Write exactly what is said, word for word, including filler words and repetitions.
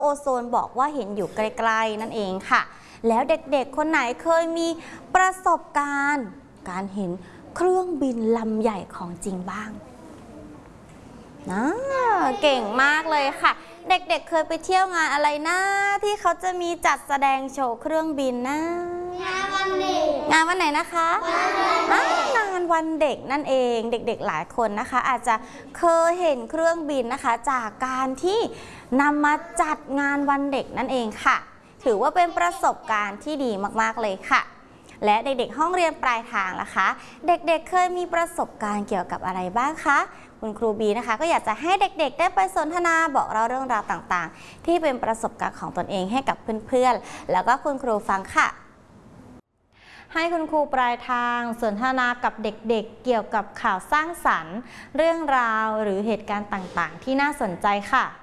โอโซนบอกว่าเห็นอยู่ไกลๆนั่นเองค่ะแล้วเด็กๆคนไหนเคยมีประสบการณ์การเห็นเครื่องบินลำใหญ่ของจริงบ้างนะเก่งมากเลยค่ะเด็กๆ เเคยไปเที่ยวงานอะไรนะที่เขาจะมีจัดแสดงโชว์เครื่องบินนะงานวันเด็กงานวันไหนนะคะงานวันเด็กนั่นเองเด็กๆหลายคนนะคะอาจจะเคยเห็นเครื่องบินนะคะจากการที่นำมาจัดงานวันเด็กนั่นเองค่ะถือว่าเป็นประสบการณ์ที่ดีมากๆเลยค่ะและเด็กๆห้องเรียนปลายทางล่ะคะเด็กๆ เเคยมีประสบการณ์เกี่ยวกับอะไรบ้างคะคุณครูบีนะคะก็อยากจะให้เด็กๆได้ไปสนทนาบอกเล่าเรื่องราวต่างๆที่เป็นประสบการณ์ของตนเองให้กับเพื่อนๆแล้วก็คุณครูฟังค่ะให้คุณครูปลายทางสนทนากับเด็กๆเกี่ยวกับข่าวสร้างสรรค์เรื่องราวหรือเหตุการณ์ต่างๆที่น่าสนใจค่ะ